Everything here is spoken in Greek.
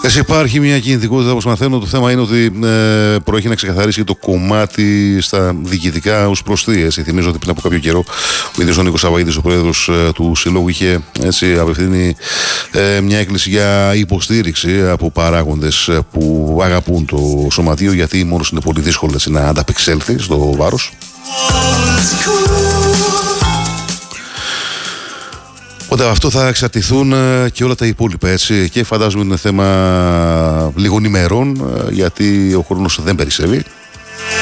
Υπάρχει μια κινητικότητα, όπως μαθαίνω. Το θέμα είναι ότι προέχει να ξεκαθαρίσει το κομμάτι στα διοικητικά ως προσθή. Θυμίζω ότι πριν από κάποιο καιρό ο ίδιος ο Νίκος Σαββαΐδης, ο πρόεδρος του Συλλόγου, είχε απευθύνει μια έκκληση για υποστήριξη από παράγοντες που αγαπούν το σωματείο, γιατί μόνος είναι πολύ δύσκολο να ανταπεξέλθει στο βάρος. Οπότε αυτό θα εξαρτηθούν και όλα τα υπόλοιπα, έτσι, και φαντάζομαι είναι θέμα λίγων ημερών, γιατί ο χρόνος δεν περισσεύει.